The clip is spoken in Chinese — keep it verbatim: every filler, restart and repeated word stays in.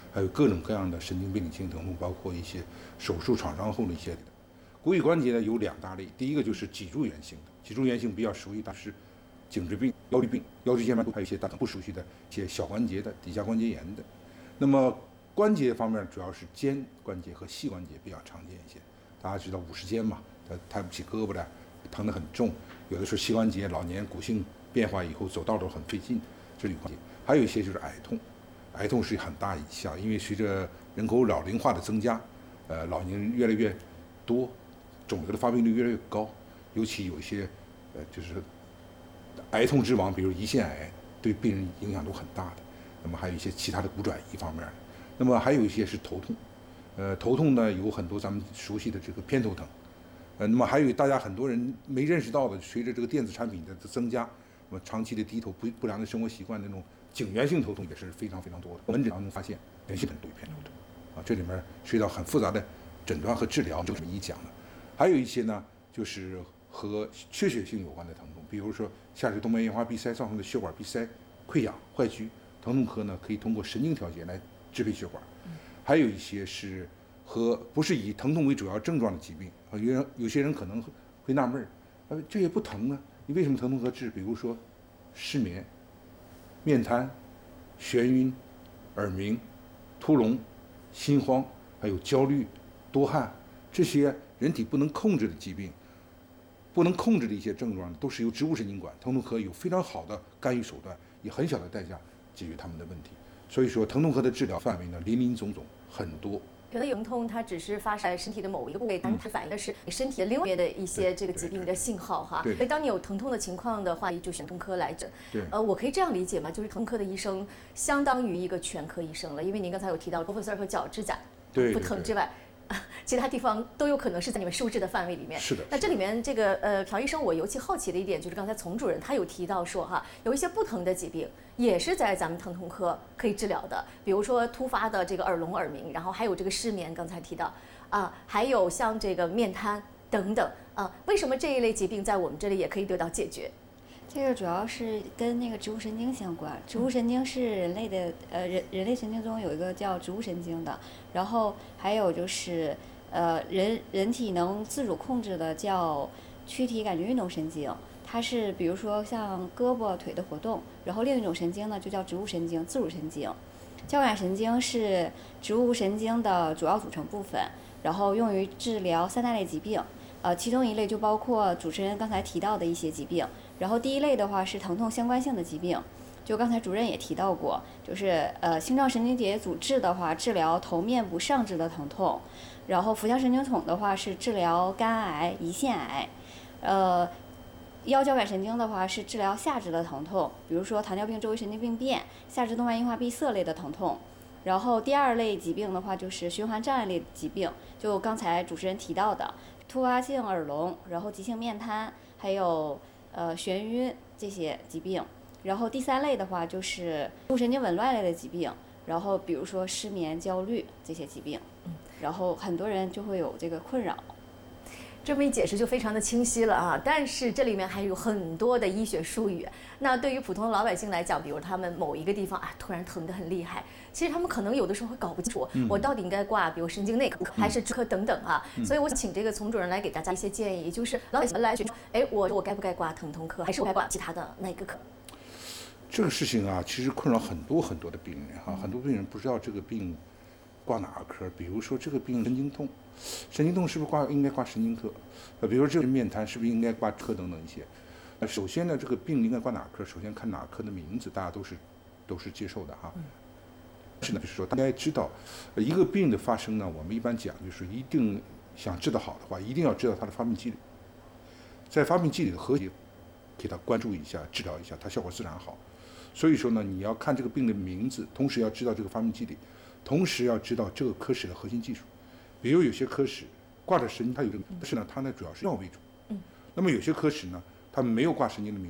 还有各种各样的神经病理性疼痛，包括一些手术创伤后的一些。骨髄关节呢有两大类，第一个就是脊柱源性的，脊柱源性比较熟悉，它是颈椎病、腰椎病、腰椎间盘突，还有一些大家不熟悉的一些小关节的底下关节炎的。那么关节方面主要是肩关节和膝关节比较常见一些。大家知道五十肩嘛，他抬不起胳膊来，疼得很重，有的时候膝关节老年骨性变化以后走道都很费劲，这里关节。还有一些就是癌痛，癌痛是很大一项，因为随着人口老龄化的增加，呃，老年人越来越多，肿瘤的发病率越来越高，尤其有一些呃就是癌痛之王，比如胰腺癌，对病人影响都很大的。那么还有一些其他的骨转移方面的，那么还有一些是头痛。呃，头痛呢有很多咱们熟悉的这个偏头疼，呃，那么还有大家很多人没认识到的，随着这个电子产品的增加，那么长期的低头不不良的生活习惯，那种颈源性头痛也是非常非常多的。门诊当中发现源性很多偏头痛，啊，这里面涉及到很复杂的诊断和治疗，就是一讲的。还有一些呢，就是和缺血性有关的疼痛，比如说下肢动脉硬化闭塞造成的血管闭塞、溃疡、坏疽，疼痛科呢可以通过神经调节来支配血管。还有一些是和不是以疼痛为主要症状的疾病啊，有人有些人可能会纳闷儿，呃，这也不疼呢，你为什么疼痛科治？比如说失眠、面瘫、眩晕、耳鸣、突聋、心慌，还有焦虑、多汗，这些人体不能控制的疾病，不能控制的一些症状，都是由植物神经管疼痛科有非常好的干预手段，以很小的代价解决他们的问题。所以说，疼痛科的治疗范围呢，林林总总很多。 可能有疼痛，它只是发生在身体的某一个部位，但它反映的是你身体的另外的一些这个疾病的信号哈。所以当你有疼痛的情况的话，就选疼痛科来诊。 对。 呃，我可以这样理解吗？就是疼痛科的医生相当于一个全科医生了，因为您刚才有提到头发丝和脚指甲不疼之外。其他地方都有可能是在你们收治的范围里面。 是的。 那这里面这个呃，朴医生，我尤其好奇的一点就是，刚才丛主任他有提到说哈，有一些不疼的疾病也是在咱们疼痛科可以治疗的，比如说突发的这个耳聋耳鸣，然后还有这个失眠，刚才提到啊，还有像这个面瘫等等啊，为什么这一类疾病在我们这里也可以得到解决？ 这个主要是跟那个植物神经相关。植物神经是人类的呃人人类神经中有一个叫植物神经的，然后还有就是呃人人体能自主控制的叫躯体感觉运动神经，它是比如说像胳膊腿的活动，然后另一种神经呢就叫植物神经自主神经。交感神经是植物神经的主要组成部分，然后用于治疗三大类疾病。呃，其中一类就包括主持人刚才提到的一些疾病，然后第一类的话是疼痛相关性的疾病，就刚才主任也提到过，就是呃星状神经节阻滞的话，治疗头面部上肢的疼痛，然后腹腔神经丛的话是治疗肝癌、胰腺癌，呃，腰交感神经的话是治疗下肢的疼痛，比如说糖尿病周围神经病变、下肢动脉硬化闭塞类的疼痛。然后第二类疾病的话就是循环障碍类疾病，就刚才主持人提到的突发性耳聋，然后急性面瘫，还有呃眩晕这些疾病。然后第三类的话就是植物神经紊乱类的疾病，然后比如说失眠、焦虑这些疾病，然后很多人就会有这个困扰。 这么一解释就非常的清晰了啊！但是这里面还有很多的医学术语。那对于普通的老百姓来讲，比如他们某一个地方啊突然疼得很厉害，其实他们可能有的时候会搞不清楚，嗯、我到底应该挂比如神经内科还是专科等等啊。嗯、所以我请这个丛主任来给大家一些建议，就是老百姓来觉得，哎，我我该不该挂疼痛科，还是我该挂其他的哪个科？ 这个事情啊，其实困扰很多很多的病人哈，很多病人不知道这个病挂哪个科。比如说这个病神经痛。神经痛是不是挂应该挂神经科？呃，比如说这个面瘫是不是应该挂科等等一些？呃，首先呢，这个病应该挂哪科？首先看哪科的名字，大家都是都是接受的哈。嗯、是呢，就是说大家知道，呃，一个病的发生呢，我们一般讲就是一定想治得好的话，一定要知道它的发病机理，在发病机理的核心给它关注一下，治疗一下，它效果自然好。所以说呢，你要看这个病的名字，同时要知道这个发病机理，同时要知道这个科室的核心技术。比如有些科室挂着神经，它有这个，但是呢，它呢主要是药为主。嗯。那么有些科室呢，它没有挂神经的名。